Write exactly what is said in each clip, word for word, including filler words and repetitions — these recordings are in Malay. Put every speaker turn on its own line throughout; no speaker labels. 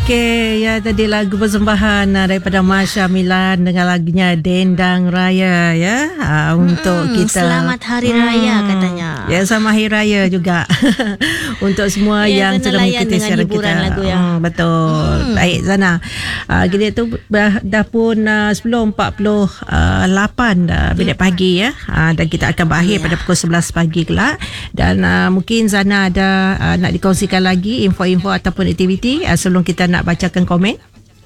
Okey, ya tadi lagu persembahan uh, daripada Masha Milan dengan lagunya Dendang Raya ya. Uh, untuk
hmm,
kita
selamat hari hmm, raya katanya.
Ya, sama hari raya juga. Untuk semua
ya,
yang sedang mengikuti siaran kita.
Lagu ya.
Hmm, betul. Hmm. Baik Zana. Uh, kita tu dah, dah pun uh, sepuluh empat puluh lapan uh, minit pagi ya. Uh, dan kita akan berakhir ya. pada pukul sebelas pagi kelak. Dan uh, mungkin Zana ada uh, nak dikongsikan lagi info-info ataupun aktiviti uh, sebelum kita nak bacakan komen.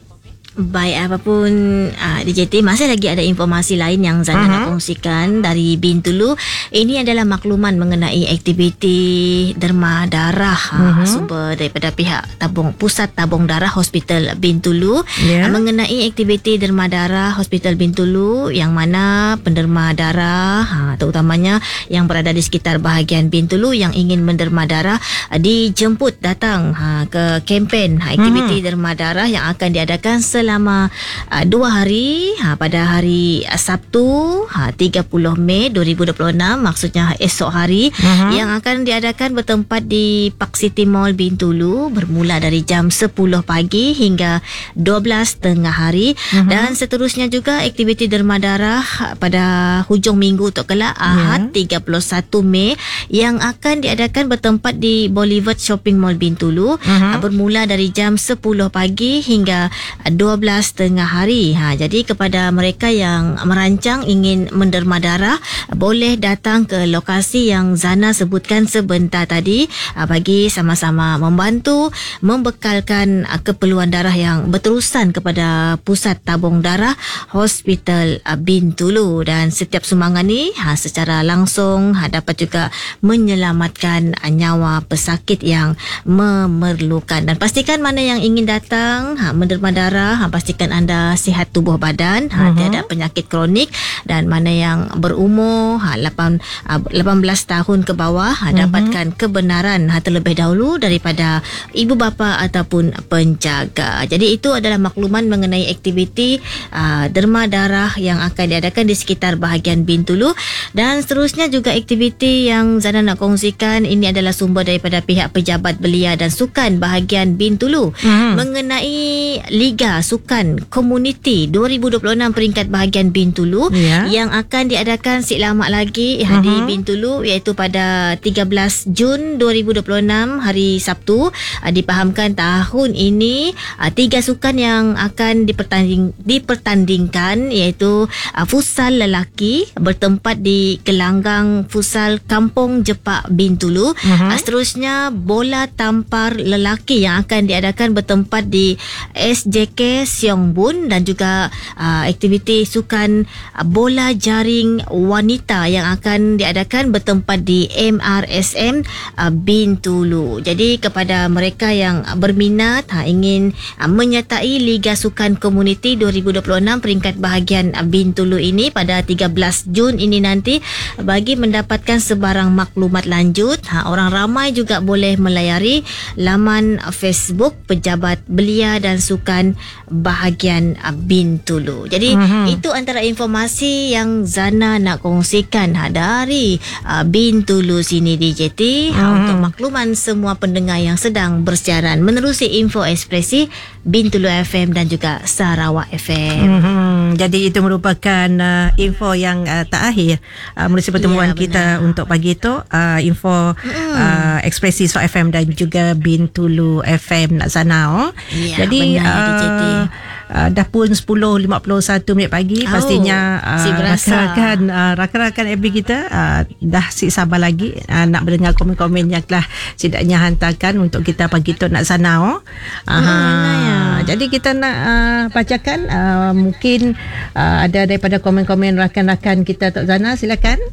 Baik, apapun uh, D J T, masih lagi ada informasi lain yang Zana uh-huh. nak kongsikan dari Bintulu. Ini adalah makluman mengenai aktiviti derma darah uh-huh. uh, sumber daripada pihak tabung Pusat Tabung Darah Hospital Bintulu yeah. uh, mengenai aktiviti derma darah Hospital Bintulu, yang mana penderma darah uh, terutamanya yang berada di sekitar bahagian Bintulu yang ingin menderma darah uh, dijemput datang uh, ke kempen uh, aktiviti uh-huh. derma darah yang akan diadakan selama uh, dua hari ha, pada hari uh, Sabtu ha, tiga puluh Mei dua ribu dua puluh enam, maksudnya esok hari uh-huh. yang akan diadakan bertempat di Park City Mall Bintulu bermula dari jam sepuluh pagi hingga dua belas tengah hari uh-huh. dan seterusnya juga aktiviti derma darah pada hujung minggu untuk kelak Ahad yeah. tiga puluh satu Mei yang akan diadakan bertempat di Boulevard Shopping Mall Bintulu uh-huh. bermula dari jam sepuluh pagi hingga dua belas tengah hari. Ha, jadi kepada mereka yang merancang ingin menderma darah, boleh datang ke lokasi yang Zana sebutkan sebentar tadi ha, bagi sama-sama membantu membekalkan ha, keperluan darah yang berterusan kepada Pusat Tabung Darah Hospital ha, Bintulu. Dan setiap sumbangan ni ha, secara langsung ha, dapat juga menyelamatkan ha, nyawa pesakit yang memerlukan. Dan pastikan mana yang ingin datang ha, menderma darah, ha, pastikan anda sihat tubuh badan, ha, uh-huh. tiada penyakit kronik, dan mana yang berumur ha, lapan belas tahun ke bawah ha, uh-huh. dapatkan kebenaran ha, terlebih dahulu daripada ibu bapa ataupun penjaga. Jadi itu adalah makluman mengenai aktiviti uh, derma darah yang akan diadakan di sekitar bahagian Bintulu. Dan seterusnya juga aktiviti yang Zana nak kongsikan ini adalah sumber daripada pihak Pejabat Belia dan Sukan bahagian Bintulu uh-huh. mengenai Liga Sukan Komuniti dua ribu dua puluh enam peringkat bahagian Bintulu yeah. yang akan diadakan si lama lagi uh-huh. di Bintulu, iaitu pada tiga belas Jun dua ribu dua puluh enam hari Sabtu. Uh, dipahamkan tahun ini uh, tiga sukan yang akan dipertanding, dipertandingkan iaitu uh, futsal lelaki bertempat di Gelanggang Futsal Kampung Jepak Bintulu. Uh-huh. Uh, seterusnya bola tampar lelaki yang akan diadakan bertempat di S J K Siong Bun, dan juga uh, aktiviti sukan uh, bola jaring wanita yang akan diadakan bertempat di M R S M uh, Bintulu. Jadi kepada mereka yang uh, berminat ha, ingin uh, menyertai Liga Sukan Komuniti dua ribu dua puluh enam peringkat bahagian uh, Bintulu ini pada tiga belas Jun ini nanti, bagi mendapatkan sebarang maklumat lanjut ha, orang ramai juga boleh melayari laman uh, Facebook Pejabat Belia dan Sukan bahagian uh, Bintulu. Jadi uh-huh. itu antara informasi yang Zana nak kongsikan ha, dari uh, Bintulu sini D J T uh-huh. ha, untuk makluman semua pendengar yang sedang bersiaran menerusi Info Ekspresi Bintulu F M dan juga Sarawak F M. Uh-huh.
Jadi itu merupakan uh, info yang uh, terakhir uh, melalui pertemuan ya, kita untuk pagi itu, uh, info uh-huh. uh, Ekspresi Sarawak F M dan juga Bintulu F M nak Zana. Oh.
Ya,
jadi
benar,
uh, D J T. Uh, dah pun sepuluh lima puluh satu minit pagi. Oh, pastinya uh, rakan-rakan uh, rakan-rakan F B kita uh, dah si sabar lagi uh, nak mendengar komen-komen yang telah setidaknya hantarkan untuk kita pagi tu nak sana. Oh. Uh, hmm, ya. Jadi kita nak uh, bacakan uh, mungkin uh, ada daripada komen-komen rakan-rakan kita Tok Zana, silakan.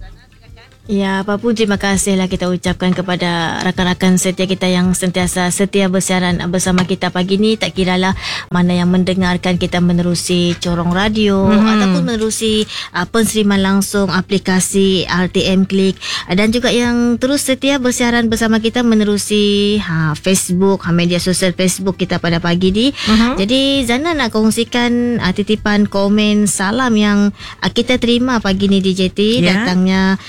Ya, apapun terima kasihlah kita ucapkan kepada rakan-rakan setia kita yang sentiasa setia bersiaran bersama kita pagi ni. Tak kiralah mana yang mendengarkan kita menerusi corong radio hmm. ataupun menerusi uh, penseriman langsung aplikasi R T M Klik, uh, dan juga yang terus setia bersiaran bersama kita menerusi uh, Facebook, uh, media sosial Facebook kita pada pagi ni. Hmm. Jadi Zana nak kongsikan uh, titipan komen salam yang uh, kita terima pagi ni D J T, yeah. datangnya uh, dari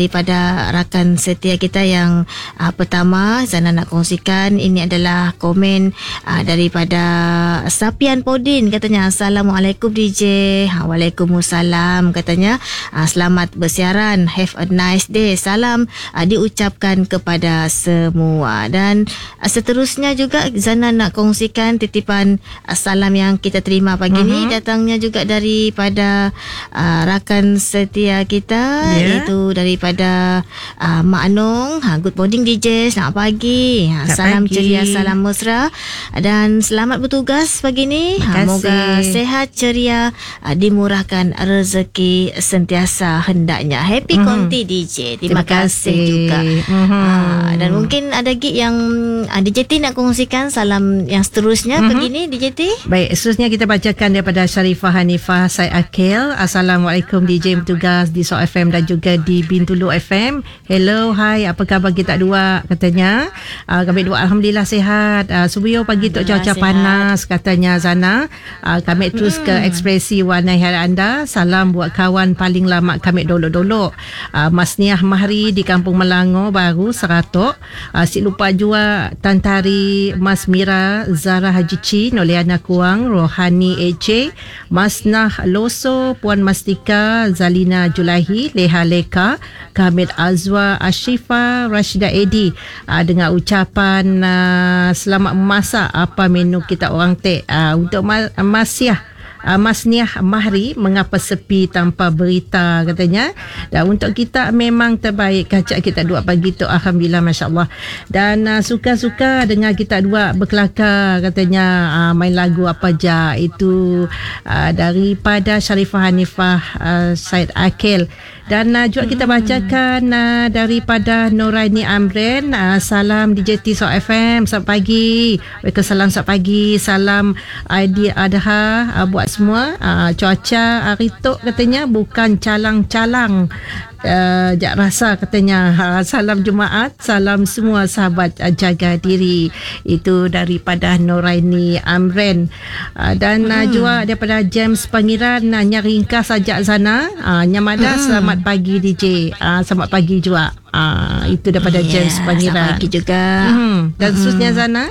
daripada rakan setia kita yang uh, pertama Zana nak kongsikan. Ini adalah komen uh, daripada Sapian Podin, katanya Assalamualaikum D J. Ha, Waalaikumsalam katanya. Uh, selamat bersiaran, have a nice day. Salam uh, diucapkan kepada semua. Dan uh, seterusnya juga Zana nak kongsikan titipan uh, salam yang kita terima pagi uh-huh. ni, datangnya juga daripada uh, rakan setia kita, yeah. iaitu daripada uh, Mak Anong. Ha, good morning D J, selamat pagi. Ha, salam pagi. Ceria, salam mesra dan selamat bertugas pagi ni. Ha, moga sehat ceria, uh, dimurahkan rezeki sentiasa hendaknya. Happy uh-huh. Konti D J. Terima, Terima kasih, kasih juga. Uh-huh. Uh, dan mungkin ada gig yang uh, D J T nak kongsikan salam yang seterusnya uh-huh. pagi ni D J T.
Baik, seterusnya kita bacakan daripada Sharifah Hanifah Said Akil. Assalamualaikum D J bertugas di S O F M dan juga di Bintulu F M. Hello, hai, apa khabar kita dua? Katanya uh, kami dua alhamdulillah sihat. Uh, Subuh pagi tok cuaca panas katanya Zana. Uh, kami terus hmm. ke ekspresi warna hari anda. Salam buat kawan paling lama kami dolok-dolok. Uh, Mas Niah Mahri di Kampung Melangor Baru Seratok. Uh, si lupa jua Tantari Mas Mira Zara Haji Chin, Noliana Kuang, Rohani Ece, Mas Nah Loso, Puan Mastika, Zalina Julahi, Leha Leka, Kamid Azwa, Ashifa, Rashida Edi, uh, dengan ucapan uh, selamat memasak. Apa menu kita orang tek uh, untuk ma- Masyah Uh, Mas Niah Mahri, mengapa sepi tanpa berita katanya. Dan untuk kita memang terbaik kacak kita dua pagi tu, alhamdulillah, masya-Allah. Dan uh, suka-suka dengar kita dua berkelakar katanya, uh, main lagu apa ja itu uh, daripada Sharifah Hanifah uh, Said Akil. Dan uh, juga kita bacakan uh, daripada Noraini Amren. Uh, salam D J T S O F M, selamat pagi. Waalaikumsalam, selamat pagi. Salam Aidil Adha uh, buat semua. Uh, cuaca hari tu katanya bukan calang-calang. Uh, jak rasa katanya. Uh, salam Jumaat, salam semua sahabat, uh, jaga diri. Itu daripada Noraini Amren. Uh, dan uh, hmm. juga daripada James Pangiran, uh, ringkas ajak sana. Uh, Nyamada, hmm. selamat pagi D J. Uh, selamat pagi juga. Uh, itu daripada yeah, James Pangiran.
Selamat pagi juga.
Hmm. Dan hmm. seterusnya Zana.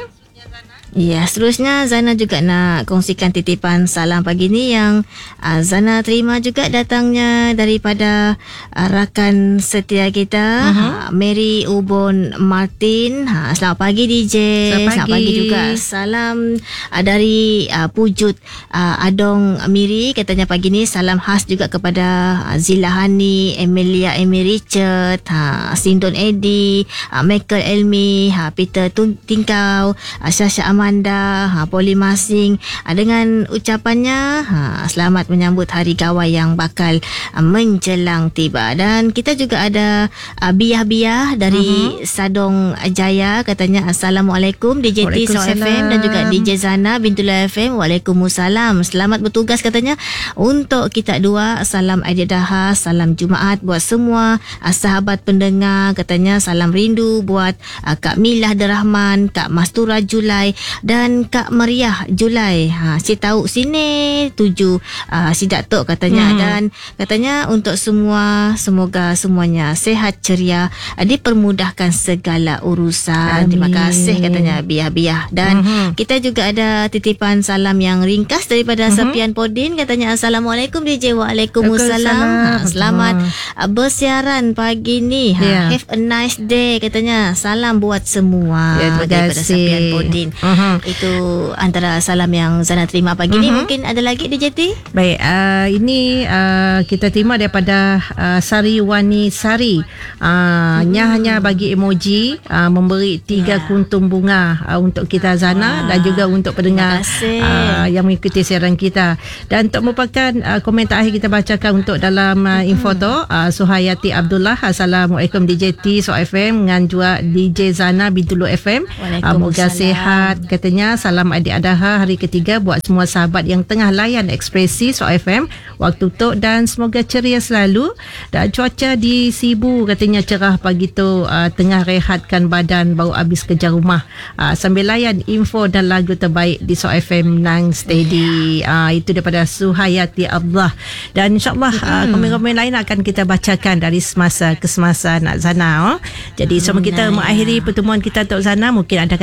Ya, seterusnya Zana juga nak kongsikan titipan salam pagi ni yang uh, Zana terima juga datangnya daripada uh, rakan setia kita, uh-huh. uh, Mary Ubon Martin. Uh, selamat pagi D J.
Selamat pagi,
selamat pagi juga. Salam uh, dari uh, Pujut uh, Adong Miri, katanya pagi ni salam khas juga kepada uh, Zilahani, Emilia Amy Richard, uh, Sindon Eddie, uh, Michael Elmi, uh, Peter Tingkau, uh, Syasha Amanda, ha, Poli Masing, ha, dengan ucapannya ha, selamat menyambut hari gawai yang bakal ha, menjelang tiba. Dan kita juga ada ha, Biah-Biah dari uh-huh. Sadong Jaya, katanya Assalamualaikum D J T S O F M dan juga D J Zana Bintula F M. Waalaikumsalam, selamat bertugas katanya untuk kita dua. Salam Aididaha, salam Jumaat buat semua ha, sahabat pendengar, katanya salam rindu buat ha, Kak Milah Derrahman, Kak Mastura Julai dan Kak Mariah Julai. Ha, si tahu sini tuju uh, si Datuk katanya. Hmm. Dan katanya untuk semua, semoga semuanya sehat ceria, uh, dipermudahkan segala urusan. Amin. Terima kasih katanya Biah-Biah. Dan uh-huh. kita juga ada titipan salam yang ringkas daripada uh-huh. Sapian Podin, katanya Assalamualaikum D J. Waalaikumsalam. Ha, selamat uh, bersiaran pagi ni. Ha, yeah. Have a nice day katanya. Salam buat semua. Ya, terima daripada kasih. Sapian Podin. Uh-huh. Itu antara salam yang Zana terima pagi uh-huh. ni. Mungkin ada lagi D J T?
Baik, uh, ini uh, kita terima daripada uh, Sari Wani Sari. uh, hmm. Nya hanya bagi emoji, uh, memberi tiga yeah. kuntum bunga uh, untuk kita Zana. Wah. Dan juga untuk pendengar uh, yang mengikuti siaran kita. Dan untuk merupakan uh, komentar akhir kita bacakan untuk dalam uh, info tu, uh, Suhayati Abdullah. Assalamualaikum D J T S O F M dengan juga D J Zana Bintulu F M. Uh, moga sehat, katanya salam adik Adaha hari ketiga buat semua sahabat yang tengah layan Ekspresi So F M waktu tu dan semoga ceria selalu. Dan cuaca di Sibu katanya cerah pagi tu, uh, tengah rehatkan badan baru habis kerja rumah, uh, sambil layan info dan lagu terbaik di So F M Nang Steady. Uh, itu daripada Suhayati Abdullah. Dan insyaAllah hmm. uh, komen-komen lain akan kita bacakan dari semasa ke semasa Nak Zana. Oh. Jadi semua kita mengakhiri pertemuan kita Tok Zana. Mungkin ada